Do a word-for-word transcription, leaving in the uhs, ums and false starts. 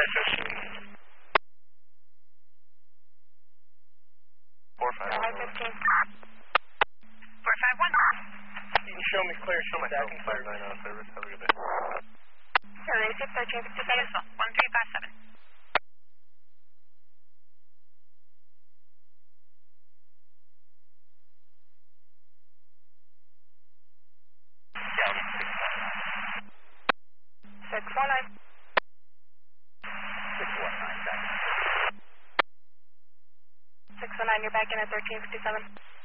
fish. Four five. High fifteen. Four five one. You can show me clear, Show sheet back myself and five clear. nine on service. Have a good day. Sure, receive thirteen fifty-seven. One three five seven. Six one nine. Six one nine, back. Six one nine, you're back in at thirteen fifty-seven.